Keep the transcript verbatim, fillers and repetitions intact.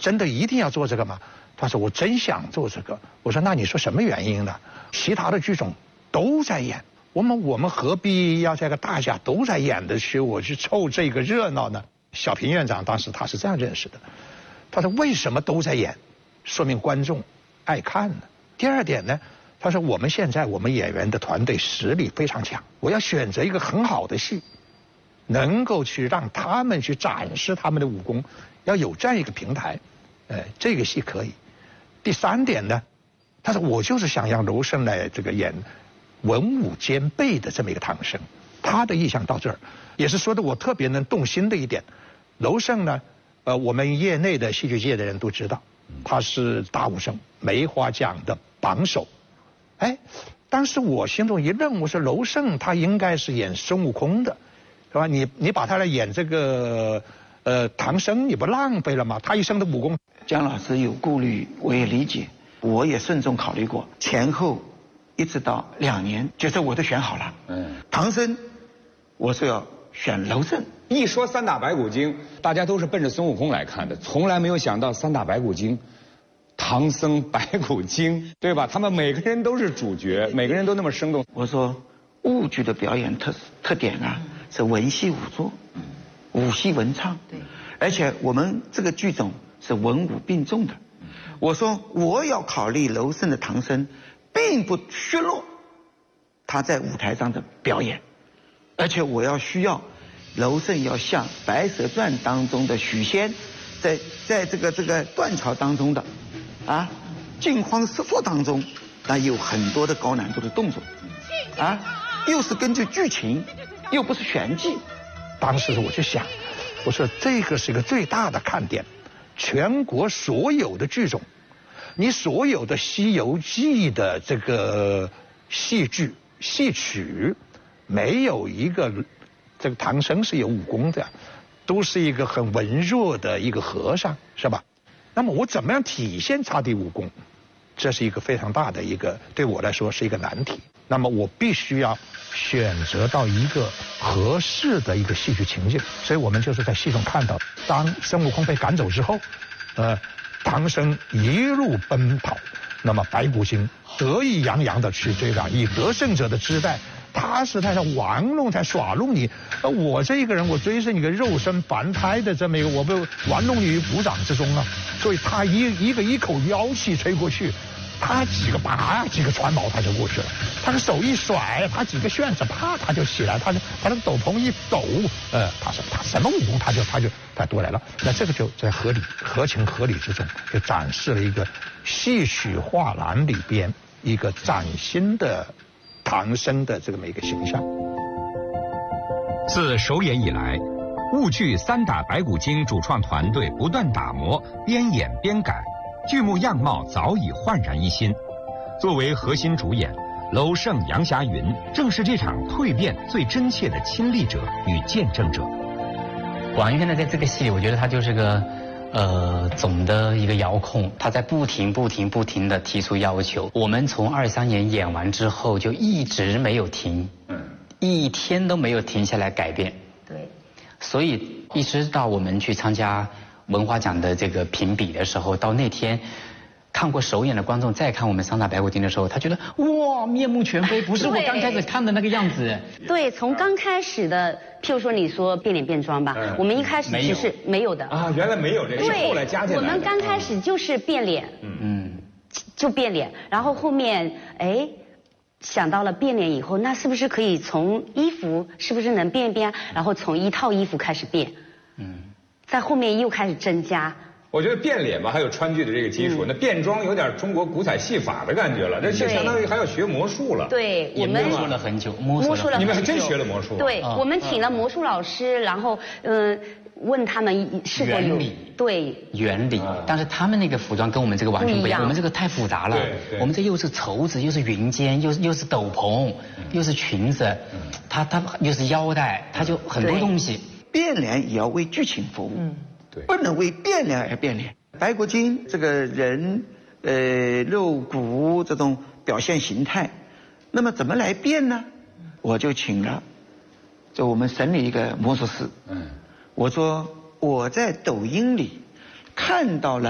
真的一定要做这个吗？他说我真想做这个。我说那你说什么原因呢？其他的剧种都在演，我们我们何必要这个大家都在演的去我去凑这个热闹呢？小平院长当时他是这样认识的，他说为什么都在演，说明观众爱看呢。第二点呢，他说我们现在我们演员的团队实力非常强，我要选择一个很好的戏，能够去让他们去展示他们的武功，要有这样一个平台，呃，这个戏可以。第三点呢，他说我就是想让娄胜来这个演文武兼备的这么一个唐僧，他的意向到这儿，也是说的我特别能动心的一点。娄胜呢，呃，我们业内的戏剧界的人都知道，他是大武生梅花奖的榜首。哎，当时我心中一愣，我说娄胜他应该是演孙悟空的，是吧？你你把他来演这个呃唐僧，你不浪费了吗？他一生的武功。 姜老师有顾虑，我也理解，我也慎重考虑过，前后一直到两年，觉得我都选好了。嗯，唐僧，我是要选娄胜。 一说三打白骨精，大家都是奔着孙悟空来看的，从来没有想到三打白骨精。唐僧白骨精，对吧？他们每个人都是主角，每个人都那么生动。 我说豫剧的表演特特点啊，是文戏武作，武戏文唱。对，而且我们这个剧种是文武并重的。我说我要考虑娄胜的唐僧，并不削弱他在舞台上的表演，而且我要需要娄胜要像《白蛇传》当中的许仙，在在这个这个断桥当中的。啊，惊慌失措当中，那有很多的高难度的动作，啊，又是根据剧情，又不是玄机。 当时我就想，我说这个是一个最大的看点，全国所有的剧种，你所有的《西游记》的这个戏剧戏曲，没有一个这个唐僧是有武功的，都是一个很文弱的一个和尚，是吧？那么我怎么样体现他的武功？这是一个非常大的一个，对我来说是一个难题。那么我必须要选择到一个合适的一个戏剧情境，所以我们就是在戏中看到，当孙悟空被赶走之后，呃，唐僧一路奔跑，那么白骨精得意洋洋的去追赶，以得胜者的姿态。他是在那玩弄，在耍弄你。呃，我这一个人，我追是你个肉身凡胎的这么一个，我不玩弄你于股掌之中啊。所以他一一个一口妖气吹过去，他几个拔几个船锚他就过去了。他的手一甩，他几个旋子啪他就起来，他就他那个斗篷一抖，呃，他说他什么武功他就他就他夺来了。那这个就在合理合情合理之中，就展示了一个戏曲画栏里边一个崭新的唐僧的这么一个形象。 自首演以来，豫剧三打白骨精主创团队不断打磨，边演边改，剧目样貌早已焕然一新。作为核心主演，娄胜、杨霞云正是这场蜕变最真切的亲历者与见证者。 王源呢，在这个戏里，我觉得他就是个呃，总的一个遥控，他在不停、不停、不停地提出要求。我们从二三年演完之后，就一直没有停，嗯，一天都没有停下来改变。对，所以一直到我们去参加文化奖的这个评比的时候，到那天看过首演的观众再看我们三打白骨精的时候，他觉得哇，面目全非，不是我刚开始看的那个样子。 对，从刚开始的。譬如说你说变脸变装吧，嗯、我们一开始其实没有的啊，原来没有这个，是后来加进来的。 我们刚开始就是变脸，嗯，就变脸，然后后面哎想到了变脸以后，那是不是可以从衣服是不是能变一变？然后从一套衣服开始变，嗯，在后面又开始增加。 我觉得变脸吧，还有川剧的这个基础，嗯、那变装有点中国古彩戏法的感觉了，这就相当于还要学魔术了。 对，我们摸索了很久， 摸索了很久。 你们还真学了魔术？ 对，啊、我们请了魔术老师，然后嗯、呃，问他们是否有原理对原理，啊、但是他们那个服装跟我们这个完全不一样，我们这个太复杂了。我们这又是绸子，又是云肩，又是又是斗篷，嗯、又是裙子，嗯、它它又是腰带，它就很多东西。 变脸也要为剧情服务。嗯。对，不能为变脸而变脸。白骨精这个人，呃，肉骨这种表现形态，那么怎么来变呢？我就请了，就我们省里一个魔术师，嗯，我说我在抖音里看到了。